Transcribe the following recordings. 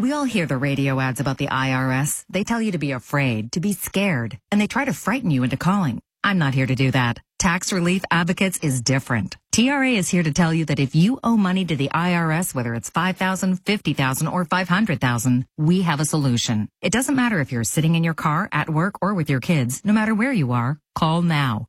We all hear the radio ads about the IRS. They tell you to be afraid, to be scared, and they try to frighten you into calling. I'm not here to do that. Tax Relief Advocates is different. TRA is here to tell you that if you owe money to the IRS, whether it's $5,000, $50,000, or $500,000, we have a solution. It doesn't matter if you're sitting in your car, at work, or with your kids. No matter where you are, call now.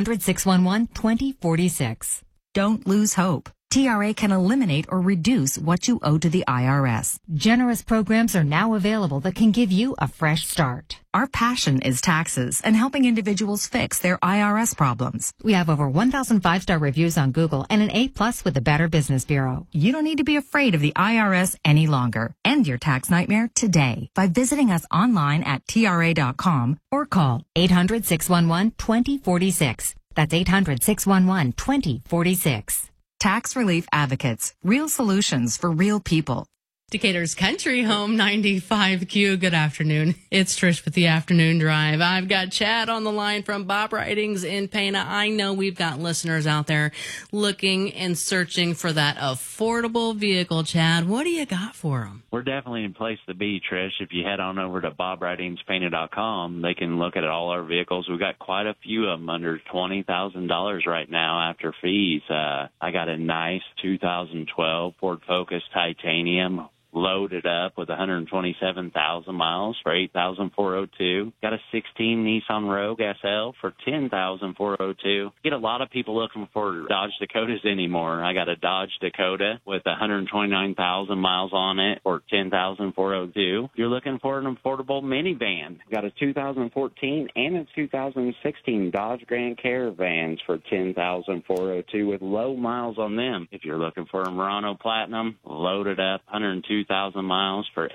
800-611-2046. Don't lose hope. TRA can eliminate or reduce what you owe to the IRS. Generous programs are now available that can give you a fresh start. Our passion is taxes and helping individuals fix their IRS problems. We have over 1,000 5-star reviews on Google and an A+ with the Better Business Bureau. You don't need to be afraid of the IRS any longer. End your tax nightmare today by visiting us online at TRA.com or call 800-611-2046. That's 800-611-2046. Tax Relief Advocates, real solutions for real people. Decatur's Country Home 95Q. Good afternoon. It's Trish with the Afternoon Drive. I've got Chad on the line from Bob Ridings in Pana. I know we've got listeners out there looking and searching for that affordable vehicle. Chad, what do you got for them? We're definitely in place to be, Trish. If you head on over to BobRidingsPana.com, they can look at all our vehicles. We've got quite a few of them under $20,000 right now after fees. I got a nice 2012 Ford Focus Titanium, loaded up with 127,000 miles for $8,402. Got a 16 Nissan Rogue SL for $10,402. Get a lot of people looking for Dodge Dakotas anymore. I got a Dodge Dakota with 129,000 miles on it for $10,402. If you're looking for an affordable minivan, got a 2014 and a 2016 Dodge Grand Caravans for $10,402 with low miles on them. If you're looking for a Murano Platinum, loaded up 102,000 miles for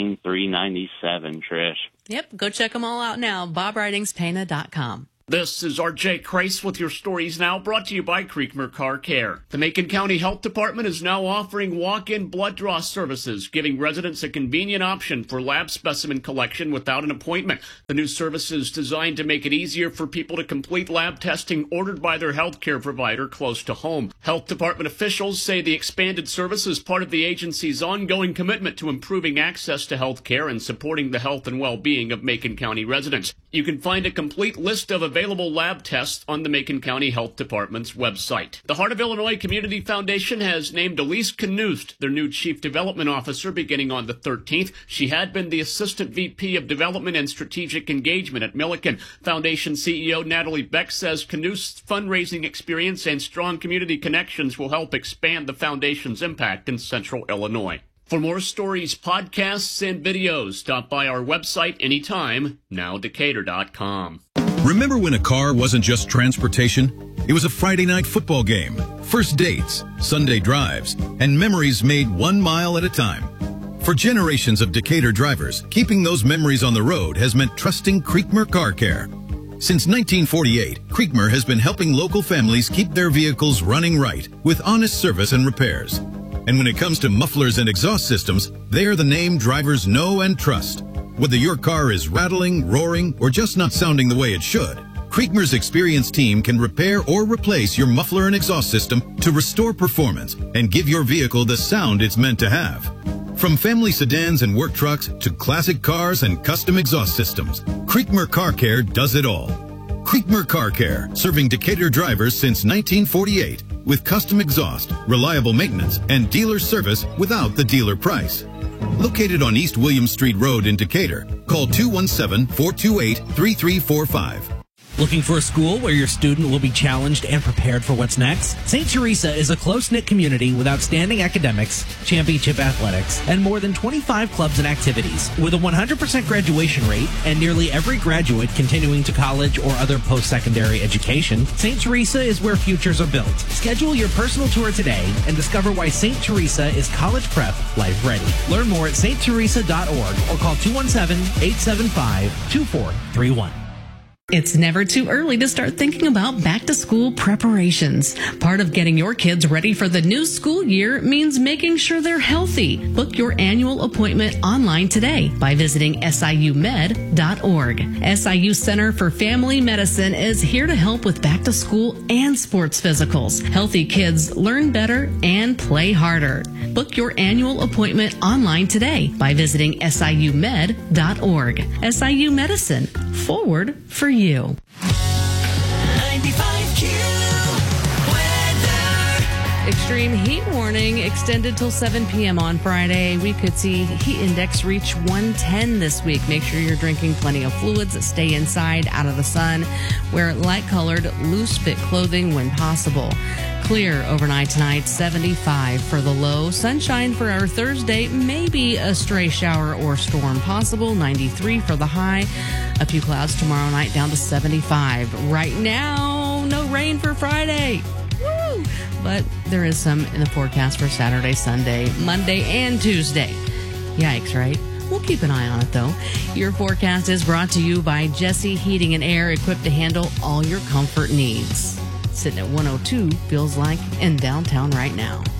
$18,397, Trish. Yep, go check them all out now. BobRidingsPana.com. This is R.J. Kreis with your Stories Now, brought to you by Creekmur Car Care. The Macon County Health Department is now offering walk-in blood draw services, giving residents a convenient option for lab specimen collection without an appointment. The new service is designed to make it easier for people to complete lab testing ordered by their health care provider close to home. Health Department officials say the expanded service is part of the agency's ongoing commitment to improving access to health care and supporting the health and well-being of Macon County residents. You can find a complete list of available lab tests on the Macon County Health Department's website. The Heart of Illinois Community Foundation has named Elise Knust their new Chief Development Officer beginning on the 13th. She had been the Assistant VP of Development and Strategic Engagement at Milliken. Foundation CEO Natalie Beck says Knust's fundraising experience and strong community connections will help expand the foundation's impact in Central Illinois. For more stories, podcasts, and videos, stop by our website anytime, nowdecatur.com. Remember when a car wasn't just transportation? It was a Friday night football game, first dates, Sunday drives, and memories made 1 mile at a time. For generations of Decatur drivers, keeping those memories on the road has meant trusting Creekmur Car Care. Since 1948, Creekmur has been helping local families keep their vehicles running right with honest service and repairs. And when it comes to mufflers and exhaust systems, they are the name drivers know and trust. Whether your car is rattling, roaring, or just not sounding the way it should, Creekmur's experienced team can repair or replace your muffler and exhaust system to restore performance and give your vehicle the sound it's meant to have. From family sedans and work trucks to classic cars and custom exhaust systems, Creekmur Car Care does it all. Creekmur Car Care, serving Decatur drivers since 1948 with custom exhaust, reliable maintenance, and dealer service without the dealer price. Located on East William Street Road in Decatur, call 217-428-3345. Looking for a school where your student will be challenged and prepared for what's next? St. Teresa is a close-knit community with outstanding academics, championship athletics, and more than 25 clubs and activities. With a 100% graduation rate and nearly every graduate continuing to college or other post-secondary education, St. Teresa is where futures are built. Schedule your personal tour today and discover why St. Teresa is college prep life ready. Learn more at stteresa.org or call 217-875-2431. It's never too early to start thinking about back-to-school preparations. Part of getting your kids ready for the new school year means making sure they're healthy. Book your annual appointment online today by visiting siumed.org. SIU Center for Family Medicine is here to help with back-to-school and sports physicals. Healthy kids learn better and play harder. Book your annual appointment online today by visiting siumed.org. SIU Medicine, forward for you. 95Q weather. Extreme heat warning extended till 7 p.m. on Friday. We could see heat index reach 110 this week. Make sure you're drinking plenty of fluids. Stay inside, out of the sun. Wear light-colored, loose-fit clothing when possible. Clear overnight tonight, 75 for the low. Sunshine for our Thursday, maybe a stray shower or storm possible, 93 for the high. A few clouds tomorrow night, down to 75. Right now, no rain for Friday. Woo! But there is some in the forecast for Saturday, Sunday, Monday, and Tuesday. Yikes, right? We'll keep an eye on it, though. Your forecast is brought to you by Jesse Heating and Air, equipped to handle all your comfort needs. Sitting at 102 feels like in downtown right now.